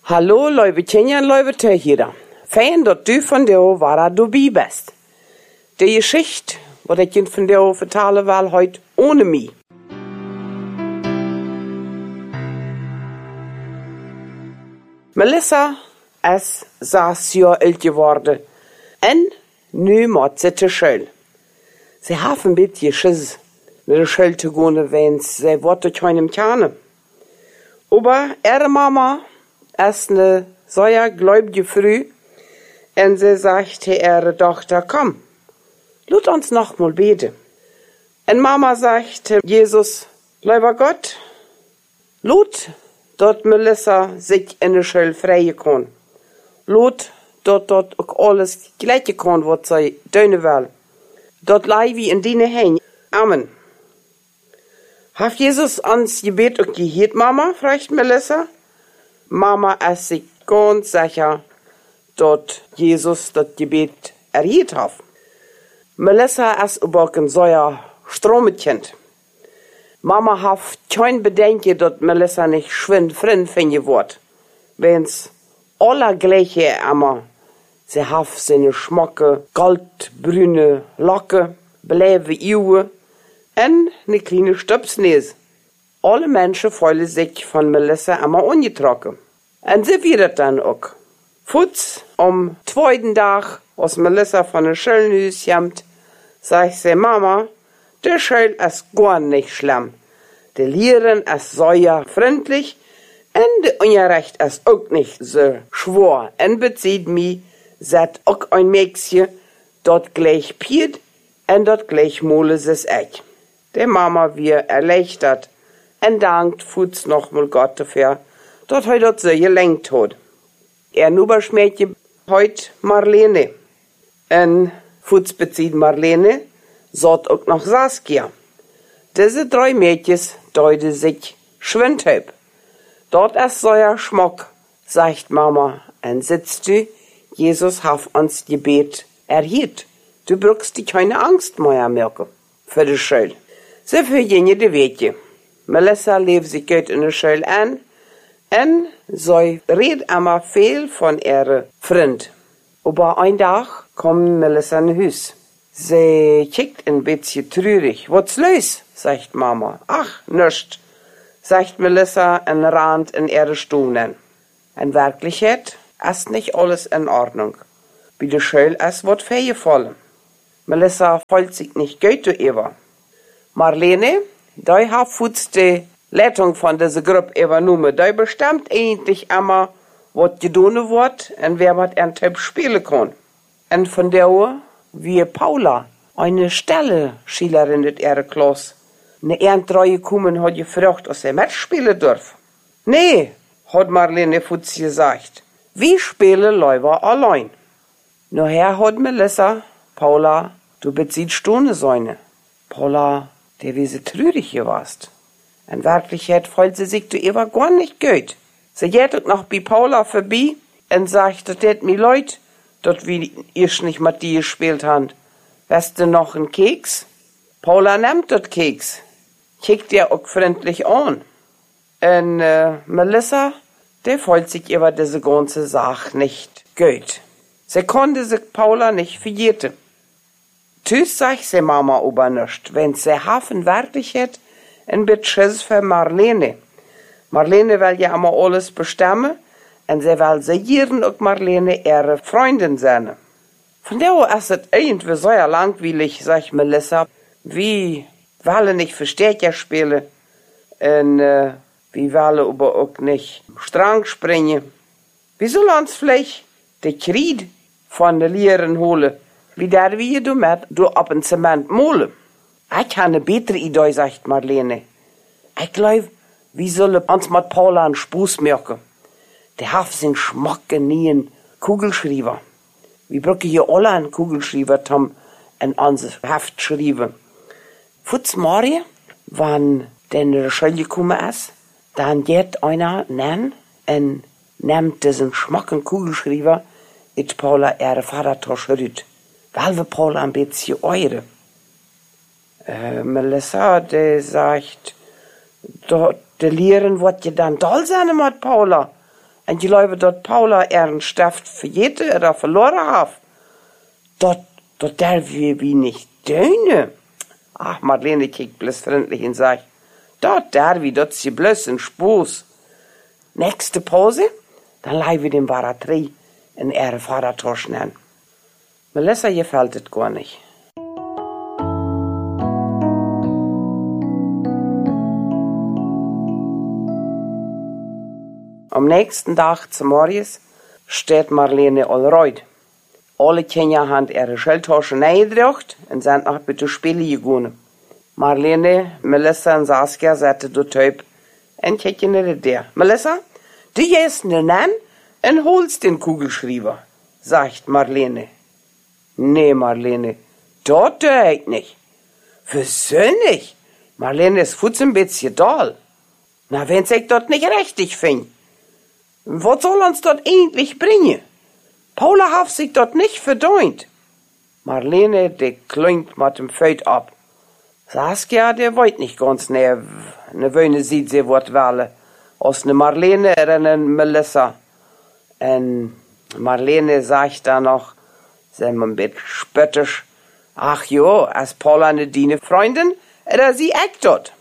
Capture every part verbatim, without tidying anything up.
Hallo, lieve kinderen, lieve thuisjeder. Fijn dat du van jou waar du bij bent. De geschichte, wat ik je van jou vertellen wil, heute ohne mij. Melissa is zes jaar oud geworden. En nu moet ze te school. Ze heeft een beetje schiss, naar de school te gaan, want ze wordt het keinem kennen. Aber ihre Mama ist eine sehr gläubige Frau und sie sagt zu ihrer Tochter, komm, lass uns noch mal beten. Und Mama sagt zu Jesus, lieber Gott, lass, dass Melissa sich in der Schule freien kann. Lass, dass dort auch alles gleiche kann, was sie tun will. Dort leih wie in deine Hände. Amen. Hat Jesus ans Gebet auch gehört, Mama? fragt Melissa. Mama ist sich ganz sicher, dass Jesus das Gebet erhört hat. Melissa ist aber ein sehr stromes Kind. Mama hat kein Bedenken, dass Melissa nicht schwind Freund finden wird. Wenn's alle gleiche immer. Sie hat seine schmacke, goldbrüne Locke, bleibe Augen und eine kleine Stupsnäse. Alle Menschen fühlen sich von Melissa immer angetrokken. Und sie wird dann auch. Futs am zweiten Tag, als Melissa von der Schulhaus kommt, sagt sie, Mama, der Schule ist gar nicht schlimm. Der Lehren ist sehr freundlich und der Unterricht ist auch nicht so schwer. Und bezieht mich, sagt auch ein Mädchen, dort gleich piert und dort gleich mole es auch. Der Mama wird erleichtert und dankt Futs nochmal Gott dafür, dass er das so gelenkt hat. Er Nuberschmädchen heut Marlene. Und Futs bezieht Marlene, sagt auch noch Saskia. Diese drei Mädchen deuten sich schwindhöb. Dort ist so ein Schmuck, sagt Mama, und sitzt du, Jesus hat uns Gebet erhört. Du brauchst dir keine Angst mehr merken für die Schule. So für jene die Wege. Melissa lebt sich gut in der Schule an und sie redet immer viel von ihrem Freund. Aber ein Tag kommt Melissa in Haus. Sie kickt ein bisschen traurig. Was los? sagt Mama. Ach, nichts, sagt Melissa und rannt in ihre Stunden. In Wirklichkeit ist nicht alles in Ordnung. Bei der Schule ist was vorgefallen. Melissa fühlt sich nicht gut über. Marlene, da hat Futs die Leitung von dieser Gruppe übernommen. Da bestimmt eigentlich immer, was getan wird und wer mit einem Typ spielen kann. Und von der Uhr, wie Paula, eine stille Schülerin in ihrer Klasse, eine Erntreu gekommen hat gefragt, ob sie mitspielen darf. Nee, hat Marlene Futs gesagt. Wir spielen lieber allein. Nachher hat Melissa, Paula, du beziehst Stunde seine. Paula, der wie sie traurig warst. In Wirklichkeit fühlt sie sich du ihr gar nicht gut. Sie geht auch noch bei Paula vorbei und sagt, das hat mir leid, dass wir erst nicht mit dir gespielt haben. Weißt du noch einen Keks? Paula nimmt das Keks, kickt ihr auch freundlich an. Und äh, Melissa, der fühlt sich über diese ganze Sache nicht gut. Sie konnte sich Paula nicht vergessen. Tschüss, sagt sie Mama aber nicht, wenn sie Hafen wirklich hat, ein bisschen für Marlene. Marlene will ja immer alles bestimmen und sie will sehr auch Marlene ihre Freundin sein. Von daher ist es irgendwie so langweilig, sagt Melissa, wie wollen nicht Verstärker spielen und äh, wir wollen aber auch nicht Strang springen. Wie soll uns vielleicht die Krieg von den Lehren holen? Wie der wir du mit, du ab in Zement mole. Ich habe eine bessere Idee, sagt Marlene. Ich glaube, wir sollen uns mit Paula einen Spaß machen. Der hat seinen Schmack nie einen Kugelschreiber. Wir brauchen hier alle einen Kugelschreiber, um in unser Heft zu schreiben. Futz Marie, wenn denn der Schule gekommen ist, dann geht einer nennen und nimmt diesen schmacken Kugelschreiber in Paula ihre Fahrradtasche rüt. Weil wir Paula ein bisschen eure. Äh, Melissa, die sagt, die Lehren wird ja dann toll sein mit Paula. En je glaube, dat Paula ihren Stift vergeten oder verloren hat. Dat, dat darf wir wie nicht döne. Ach, Marlene kijkt bloß freundlich und sagt, dat darf wir, dat ist bloß ein Spaß. Nächste Pause, dann leihen wir den Baratrie in ihre Vatertaschen an. Melissa gefällt es gar nicht. Am nächsten Tag zum Morgens steht Marlene allreut. Alle Kinder haben ihre Schildtaschen eingebracht und sind nach bitte Spiele gegangen. Marlene, Melissa und Saskia saßen dort halb und kicken nicht der. Melissa, du gehst nun an und holst den Kugelschreiber, sagt Marlene. Nee, Marlene, das tue ich nicht. Wieso nicht? Marlene ist Fuß ein bisschen doll. Na, wenn's ich dort nicht richtig finde. Was soll uns dort endlich bringen? Paula hat sich dort nicht verdient. Marlene, die klingt mit dem Feld ab. Saskia, der wollt nicht ganz näher. Ne Wöhne sieht sie wat wähle. Aus ne Marlene oder ne Melissa. Und Marlene sagt da noch, sie ein bisschen spöttisch, ach jo, als Paula ne deine Freundin, oder sie echt dort.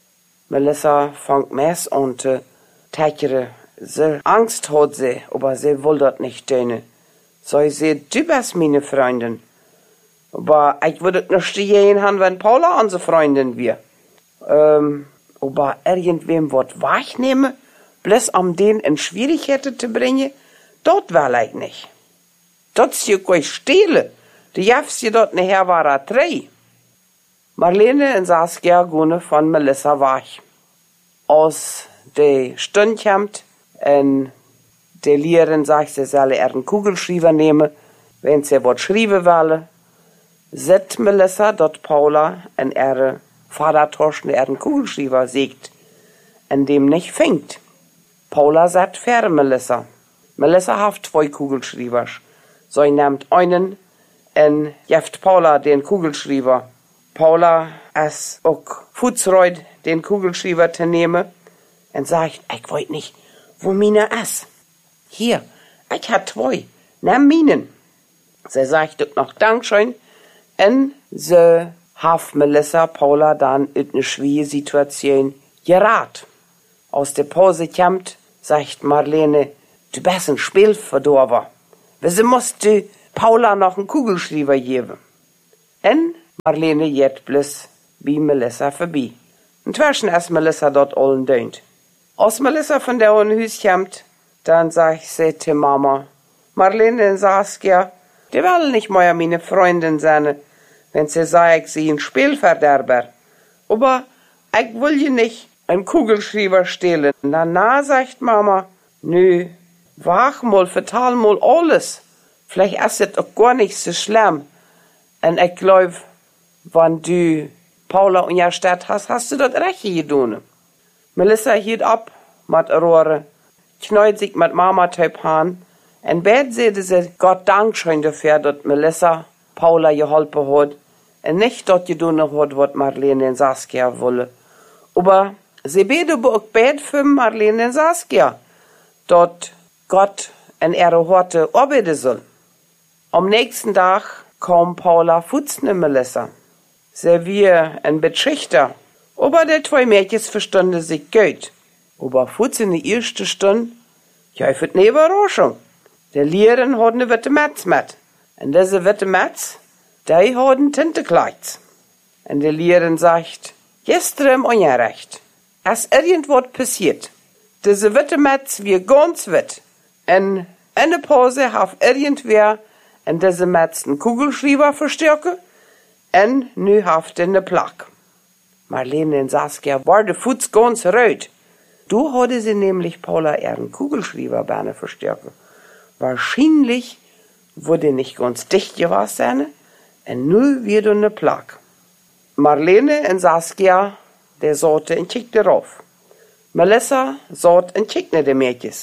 Melissa fängt meist an zu täckere. Sie Angst hat sie, aber sie will das nicht tun. So sie, du bist meine Freundin. Aber ich würde nicht stehen haben, wenn Paula unsere Freundin wäre. Ähm, aber irgendwem was wegnehmen, bloß um den in Schwierigkeiten zu bringen, das will ich nicht. Das ist ja kein Stehlen. Du darfst ja dort nachher war drei. Marlene und Saskia gehen von Melissa weg. Aus der Stunde kommt, und die Lehrerin sagt, sie soll ihren Kugelschreiber nehmen, wenn sie was schreiben will. Sieht Melissa, dort Paula in ihre Vatertaschen ihren Kugelschreiber sägt, in dem nicht fängt. Paula sagt für Melissa. Melissa hat zwei Kugelschreiber. So nimmt einen und gibt Paula den Kugelschreiber. Paula ist auch futzreut, den Kugelschreiber zu nehmen und sagt, ich weiß nicht, wo meine ist. Hier, ich hab zwei, nimm meinen. Sie sagt auch noch Dankeschön und sie hat Melissa Paula dann in eine schwierige Situation gerat. Aus der Pause kommt, sagt Marlene, du bist ein Spielverdorber. Wieso musst du Paula noch einen Kugelschreiber geben? Und Marlene geht bloß bei Melissa vorbei. Inzwischen ist Melissa dort allen dönt. Als Melissa von der Haus kommt, dann sagt sie zu Mama, Marlene und Saskia, die wollen nicht mehr meine Freundin sein, wenn sie sagt, sie ein Spielverderber. Aber ich will ja nicht einen Kugelschreiber stehlen. Na, na, sagt Mama, nö, wach mal, vertal mal alles. Vielleicht ist es auch gar nicht so schlimm. Und ich glaube, wenn du Paula und ja Stadt hast, hast du das recht getan. Melissa hielt ab mit Rohre, knallt sich mit Mama taub an, und bett sagte sie Gott Dankeschön dafür, dass Melissa Paula geholfen hat, und nicht dort getan hat, was Marlene und Saskia wollen. Aber sie bete auch bet für Marlene und Saskia, dass Gott in ihre Horte arbeiten soll. Am nächsten Tag kam Paula futzne Melissa. Sie wir ein Betrichter. Aber die zwei Mädchen verstanden sich gut. Aber futz in die erste Stunde, ja, für eine Überraschung. Die Lehrerin hat eine witte Metz mit. Und diese witte Metz, die hat ein Tintekleid. Und die Lehrerin sagt, gestern ungerecht. Es ist irgendwas passiert. Diese witte Metz wie ganz witt. Und in der Pause hat irgendwer in diese Metz einen Kugelschreiber verstärken und nu hat er eine Plaque. Marlene und Saskia waren Fuß ganz rot. Du hatte sie nämlich Paula ihren Kugelschreiber gerne verstärken. Wahrscheinlich wurde nicht ganz dicht gewesen und nu wird eine Plaque. Marlene und Saskia, der sorte und kickte drauf. Melissa sort und kickte die Mädchen.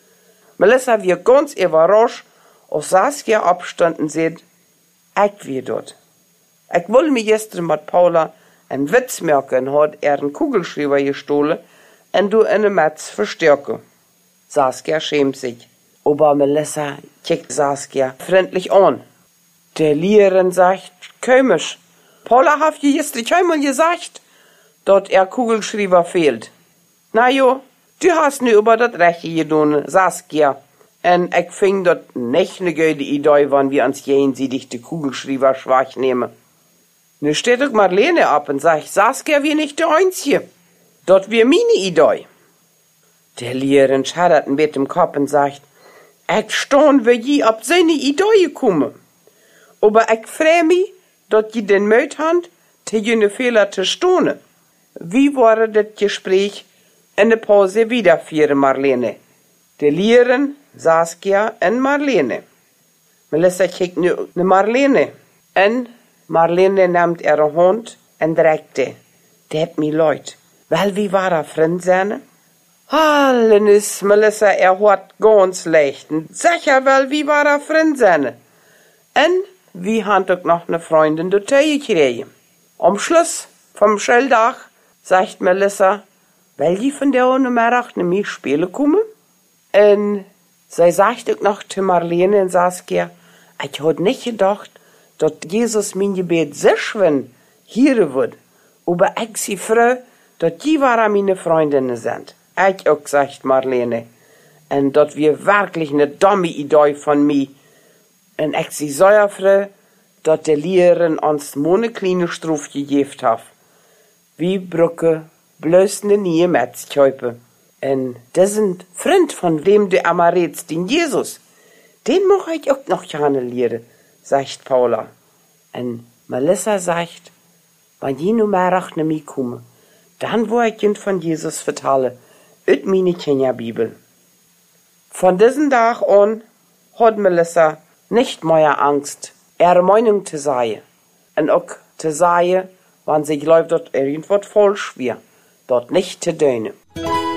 Melissa wird ganz überrascht, als Saskia abstanden sieht, ich wie dort. Ich will mir gestern mit Paula einen Witz merken, hat er einen Kugelschreiber gestohlen und du in der Metz verstärken. Saskia schämt sich. Aber Melissa kickt Saskia freundlich an. Der Lehrerin sagt, komisch. Paula hat je gestern einmal gesagt, dass er Kugelschreiber fehlt. Na jo, du hast nu über das Rechte getan, Saskia. Und ich fing das nicht ne gute Idee, wenn wir uns jenseitig die Kugelschreiber schwach nehmen. Nu steht auch Marlene ab und sagt, Saskia wie nicht der Einzige. Das wär meine Idee. Der Lehrerin schaddert mit dem Kopf und sagt, ich staun, wie je ab seine Idee gekommen. Aber ich freu mich, dass je den Mut habt, te jene Fehler zu stohnen. Wie war das Gespräch in der Pause wiederführen, Marlene? Der Lehrerin, Saskia und Marlene. Melissa kijkt nu naar Marlene. En Marlene nimmt ihre Hand und dreckte. Det mir leid. Wel, wie war er, Freund seine? Alles, Melissa, er hat ganz leicht. Sicher, wel, wie war er, Freund seine? En wie hat auch noch eine Freundin dazu gekriegt. Am Schluss vom Schultag sagt Melissa, will die von der Nachmittag nicht mehr spielen kommen? Und sie sagt auch noch zu Marlene und Saskia, ich had nicht gedacht, dass Jesus mein Gebet so schön hören wird. Aber ich sie froh, dass die waren meine Freundinnen sind. Ich auch, sagt Marlene. Und dass wir wirklich eine dumme Idee von mir. Und ich sie sehr froh, dass der Lehrerin uns eine kleine Strophe gegeben hat. Wie Brücke bloß ne nie Metzkäupe. Und diesen Freund, von wem du einmal redst, den Jesus, den mach ich auch noch gerne lehren, sagt Paula. Und Melissa sagt, wenn die Nummer nicht mehr kommen, dann wo ich Kind von Jesus vertelle, ut meine Kinderbibel. Von diesem Tag an hat Melissa nicht mehr Angst, ihre Meinung zu sagen. Und auch zu sagen, wenn sie glaubt, dass irgendwas falsch wäre, dort nicht zu tun.